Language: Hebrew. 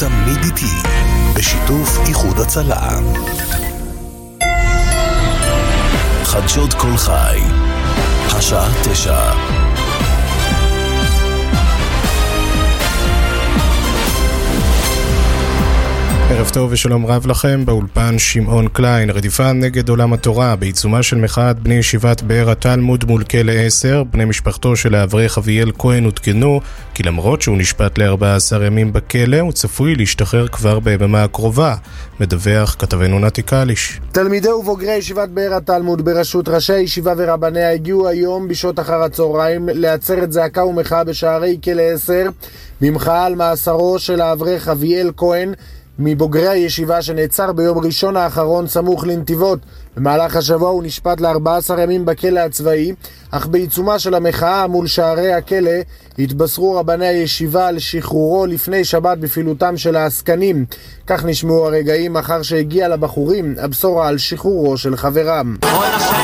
תמיד איתי, בשיתוף איחוד הצלה. חדשות כל חי, השעה 9. ערב טוב ושלום רב לכם, באולפן שמעון קליין. רדיפה נגד עולם התורה בעיצומה של מחאת בני ישיבת באר התלמוד מול כלא 10. בני משפחתו של האברך אביאל כהן עודכנו כי למרות שהוא נשפט ל14 ימים בכלא, הוא צפוי להשתחרר כבר ביממה הקרובה, מדווח כתבנו נתי קליש. תלמידי ובוגרי ישיבת באר התלמוד בראשות ראשי הישיבה ורבניה הגיעו היום בשעות אחר הצהריים לעצרת זעקה ומחאה בשערי כלא 10 במחאה על מאסרו של האברך אביאל כהן מבוגרי הישיבה שנעצר ביום ראשון האחרון סמוך לנתיבות. במהלך השבוע הוא נשפט ל14 ימים בכלא הצבאי, אך בעיצומה של המחאה מול שערי הכלא התבשרו רבני הישיבה על שחרורו לפני שבת בפעילותם של העסקנים. כך נשמעו הרגעים אחר שהגיע לבחורים הבשורה על שחרורו של חברם.